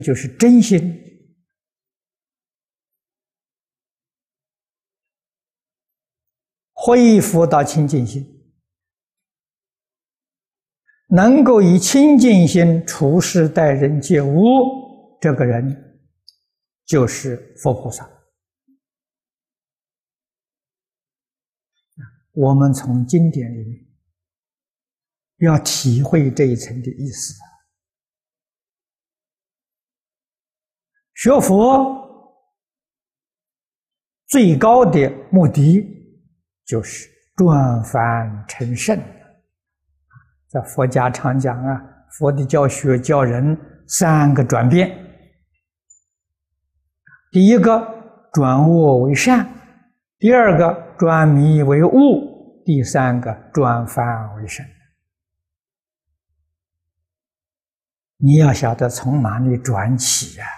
就是真心。恢复到清净心，能够以清净心处事待人接物，这个人就是佛菩萨。我们从经典里面要体会这一层的意思。学佛最高的目的就是转凡成圣。在佛家常讲啊，佛的教学教人3个转变。第一个，转恶为善；第二个，转迷为悟；第三个，转凡为圣。你要晓得从哪里转起呀？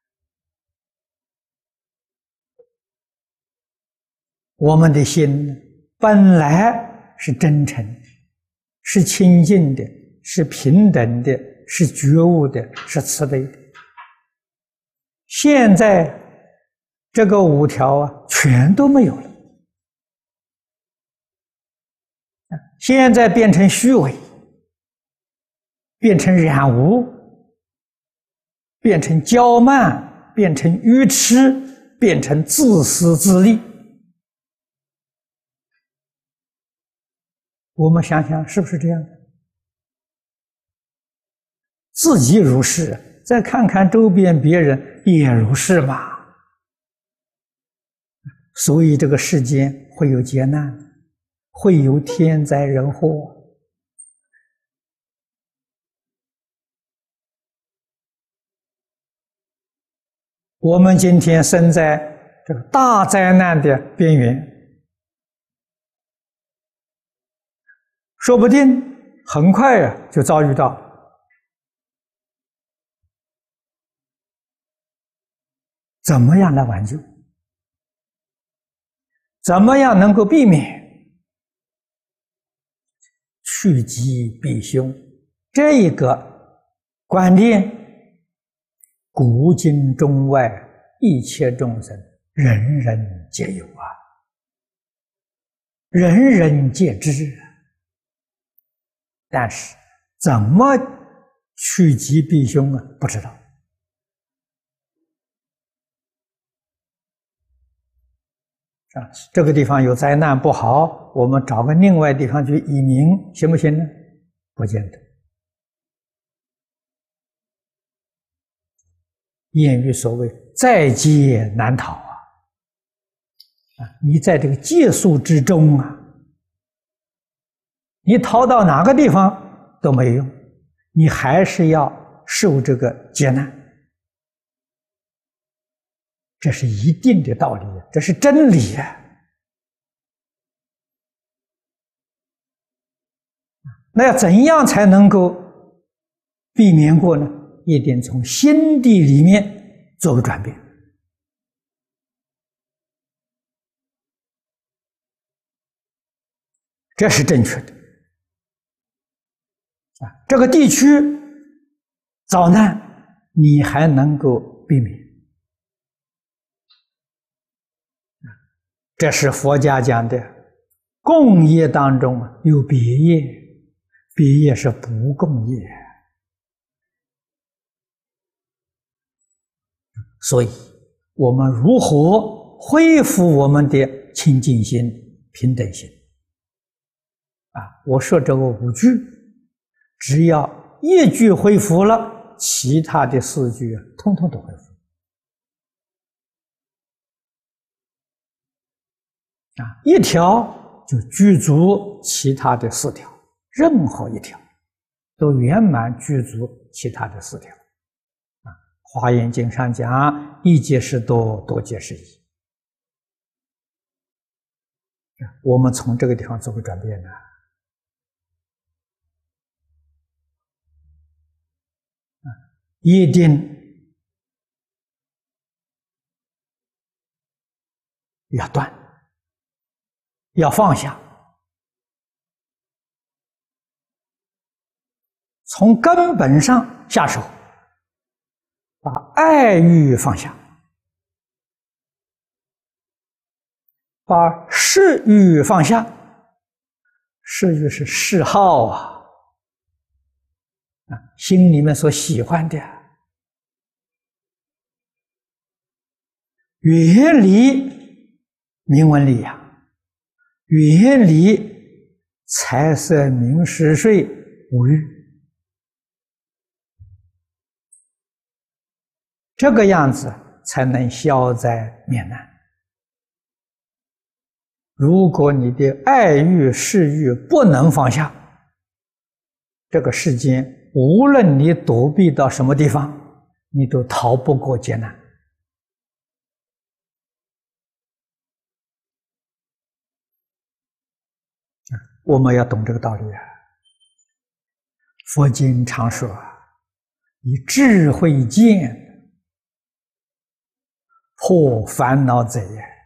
我们的心本来是真诚，是清净的，是平等的，是觉悟的，是慈悲的。现在这个5条啊，全都没有了。现在变成虚伪，变成染污，变成骄慢，变成愚痴，变成自私自利。我们想想是不是这样的？自己如是，再看看周边别人也如是嘛。所以这个世间会有劫难，会有天灾人祸。我们今天生在这个大灾难的边缘，说不定很快就遭遇到。怎么样来挽救？怎么样能够避免？趋吉避凶，这一个观念，古今中外一切众生人人皆有啊，人人皆知。但是怎么趋吉避凶啊？不知道。这个地方有灾难不好，我们找个另外地方去移民，行不行呢？不见得。谚语所谓“在劫难逃”你在这个劫数之中啊，你逃到哪个地方都没用，你还是要受这个劫难。这是一定的道理，这是真理啊！那要怎样才能够避免过呢？一定从心地里面做个转变。这是正确的。这个地区遭难，你还能够避免。这是佛家讲的共业当中有别业，别业是不共业。所以我们如何恢复我们的清净心、平等心我说这个5句，只要1句恢复了，其他的4句通通都恢复。1条就具足其他的4条，任何1条都圆满具足其他的4条。华严经上讲，一即是多，多即是一。我们从这个地方做个转变呢。一定要断，要放下，从根本上下手。 把爱欲放下，把嗜欲放下。嗜欲是嗜好啊，心里面所喜欢的，远离名闻利养，远离财色名食睡五欲。这个样子才能消灾免难。如果你的爱欲嗜欲不能放下，这个世间无论你躲避到什么地方，你都逃不过劫难。我们要懂这个道理啊！佛经常说，以智慧见破烦恼贼，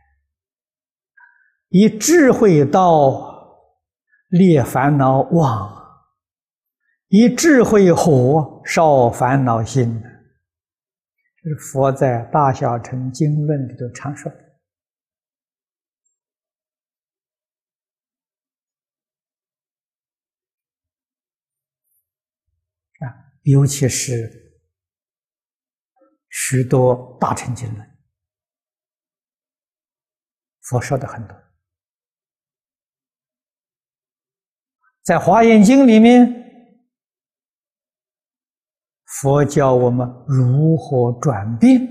以智慧道裂烦恼网，以智慧火烧烦恼心。这是佛在《大小乘经论》里头常说的。尤其是许多大乘经论，佛说的很多。在《华严经》里面，佛教我们如何转变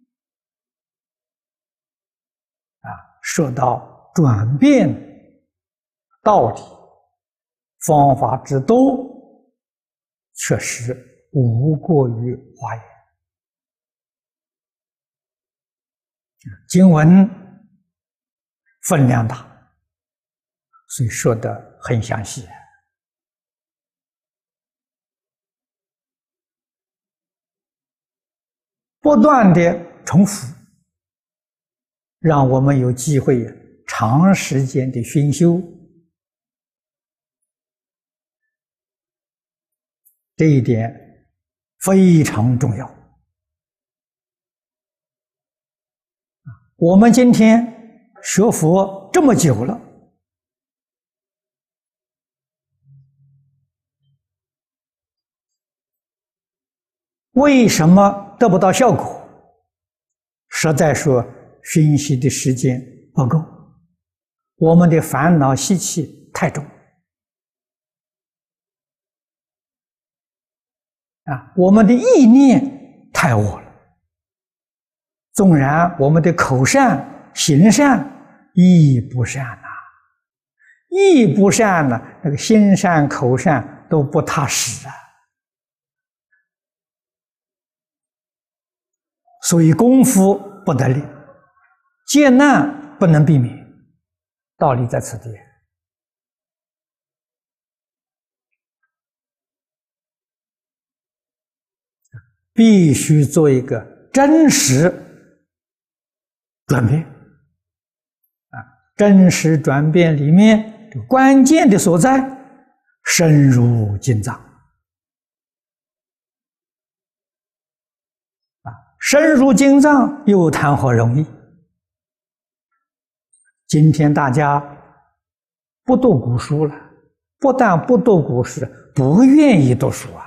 说到转变道理方法之多，确实无过于华严。经文分量大，所以说得很详细。不断的重复，让我们有机会长时间的熏修。这一点非常重要。我们今天学佛这么久了，为什么得不到效果？实在说，熏习的时间不够，我们的烦恼习气太重。我们的意念太恶了，纵然我们的口善行善，意不善意不善那个心善口善都不踏实所以功夫不得力，劫难不能避免，道理在此地。必须做一个真实转变真实转变里面关键的所在，深入经藏深入经藏又谈何容易？今天大家不读古书了，不但不读古书，不愿意读书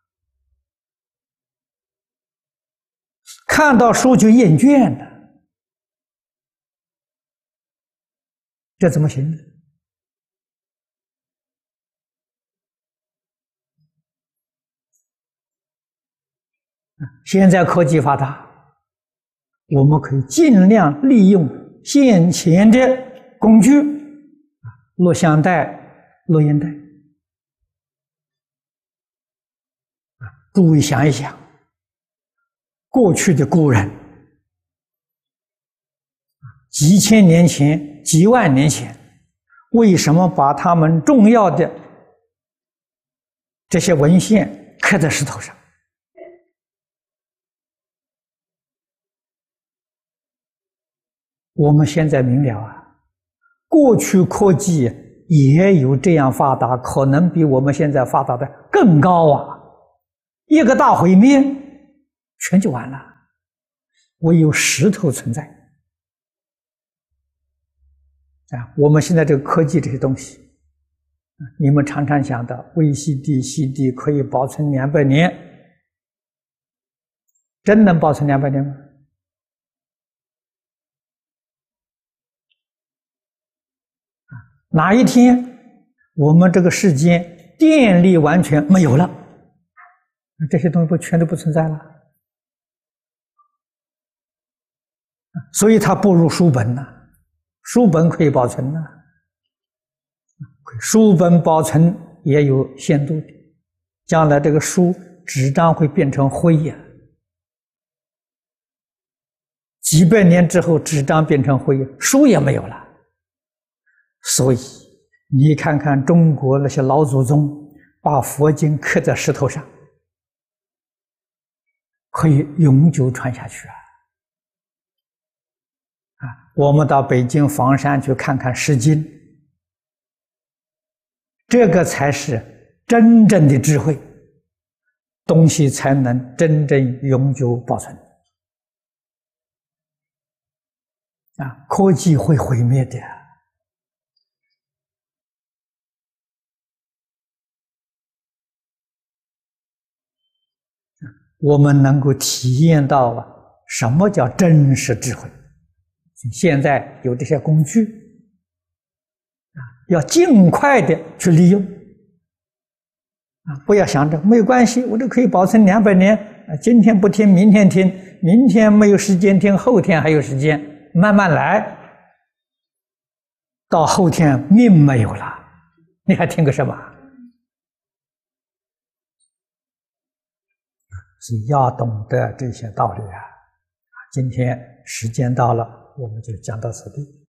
看到书就厌倦了，这怎么行呢？现在科技发达，我们可以尽量利用现前的工具，录像带、录音带，注意想一想。过去的古人，几千年前、几万年前，为什么把他们重要的这些文献刻在石头上？我们现在明了过去科技也有这样发达，可能比我们现在发达的更高一个大毁灭， 全就完了。唯有石头存在啊！我们现在这个科技这些东西，你们常常想到 VCD、CD 可以保存200年，真能保存200年吗？哪一天我们这个世间电力完全没有了，这些东西不全都不存在了？所以它不如书本呐，书本可以保存呐，书本保存也有限度的，将来这个书纸张会变成灰呀，几百年之后纸张变成灰，书也没有了。所以你看看中国那些老祖宗把佛经刻在石头上，可以永久传下去啊！我们到北京房山去看看石经，这个才是真正的智慧，东西才能真正永久保存。科技会毁灭的。我们能够体验到什么叫真实智慧。现在有这些工具，要尽快的去利用，不要想着没有关系，我这可以保存200年，今天不听，明天听，明天没有时间听，后天还有时间，慢慢来，到后天命没有了，你还听个什么？所以要懂得这些道理啊！今天时间到了，我们就讲到此地。